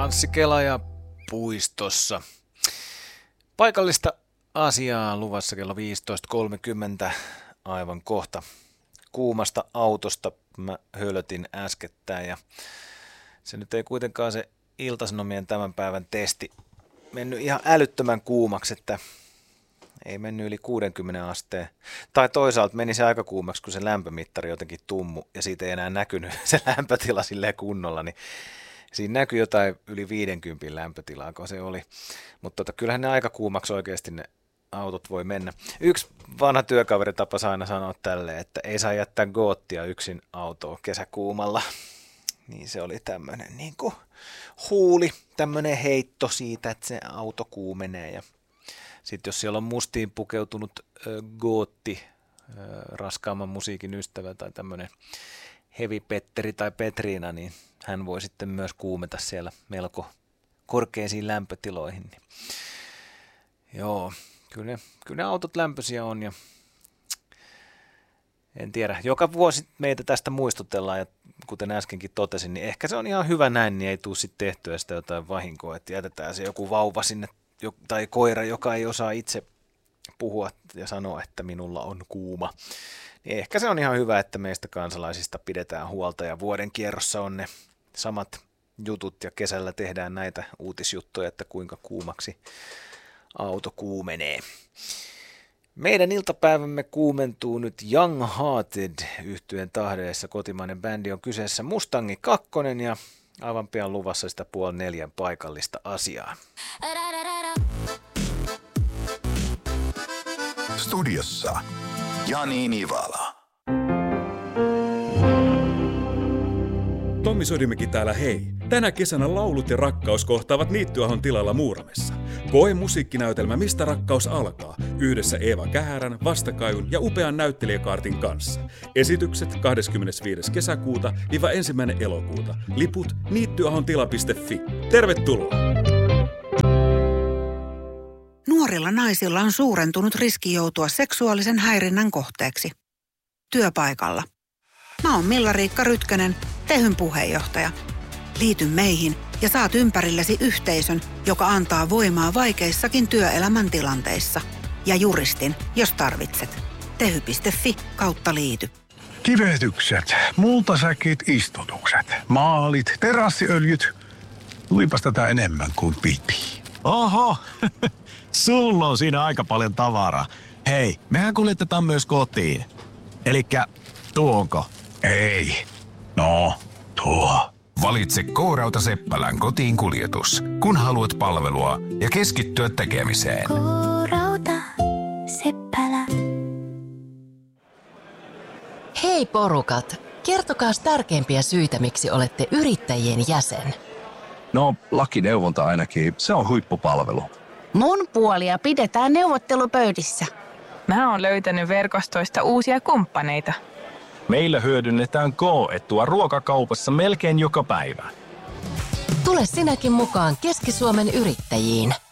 Anssi Kelaja puistossa. Paikallista asiaa luvassa kello 15.30 aivan kohta. Kuumasta autosta mä hölötin äskettäin ja se nyt ei kuitenkaan se Ilta-Sanomien tämän päivän testi mennyt ihan älyttömän kuumaksi, että ei mennyt yli 60 asteen. Tai toisaalta meni se aika kuumaksi, kun se lämpömittari jotenkin tummu ja siitä ei enää näkynyt se lämpötila silleen kunnolla, niin siinä näkyi jotain yli 50 lämpötilaa, kun se oli. Mutta kyllähän ne aika kuumaksi oikeasti ne autot voi mennä. Yksi vanha työkaveri tapasi aina sanoa tälleen, että ei saa jättää goottia yksin autoon kesäkuumalla. Niin se oli tämmöinen niin kuin huuli, tämmöinen heitto siitä, että se auto kuumenee. Ja sitten jos siellä on mustiin pukeutunut gootti, raskaamman musiikin ystävä tai tämmöinen Heavy Petteri tai Petriina, niin hän voi sitten myös kuumeta siellä melko korkeisiin lämpötiloihin. Niin. Joo, kyllä ne autot lämpöisiä on ja en tiedä. Joka vuosi meitä tästä muistutellaan ja kuten äskenkin totesin, niin ehkä se on ihan hyvä näin, niin ei tule sitten tehtyä sitä jotain vahinkoa, että jätetään se joku vauva sinne tai koira, joka ei osaa itse puhua ja sanoa, että minulla on kuuma. Niin ehkä se on ihan hyvä, että meistä kansalaisista pidetään huolta ja vuoden kierrossa on ne samat jutut ja kesällä tehdään näitä uutisjuttuja, että kuinka kuumaksi auto kuumenee. Meidän iltapäivämme kuumentuu nyt Young Hearted -yhtyeen tahdeessa. Kotimainen bändi on kyseessä Mustangi 2 ja aivan pian luvassa sitä 3:30 paikallista asiaa. Studiossa Jani Nivala. Tommi Sodimäki täällä hei. Tänä kesänä laulut ja rakkaus kohtaavat Niittyahon tilalla Muuramessa. Koe musiikkinäytelmä Mistä rakkaus alkaa yhdessä Eeva Kähärän, Vastakaiun ja upean näyttelijäkaartin kanssa. Esitykset 25. kesäkuuta - 1. elokuuta. Liput niittyahontila.fi. Tervetuloa! Nuorilla naisilla on suurentunut riski joutua seksuaalisen häirinnän kohteeksi. Työpaikalla. Mä oon Milla-Riikka Rytkönen, Tehyn puheenjohtaja. Liity meihin ja saat ympärillesi yhteisön, joka antaa voimaa vaikeissakin työelämän tilanteissa. Ja juristin, jos tarvitset. Tehy.fi/liity. Kivetykset, multasäkit, istutukset, maalit, terassiöljyt. Tulipas tätä enemmän kuin piti. Oho, sulla on siinä aika paljon tavaraa. Hei, mehän kuljetetaan myös kotiin. Elikkä, tuonko? Ei. No, tuo. Valitse K-Rauta Seppälän kotiin kuljetus, kun haluat palvelua ja keskittyä tekemiseen. K-Rauta Seppälä. Hei porukat, kertokaa tärkeimpiä syitä, miksi olette yrittäjien jäsen. No, lakineuvonta ainakin, se on huippupalvelu. Mun puolia pidetään neuvottelupöydissä. Mä oon löytänyt verkostoista uusia kumppaneita. Meillä hyödynnetään K-etua ruokakaupassa melkein joka päivä. Tule sinäkin mukaan Keski-Suomen yrittäjiin.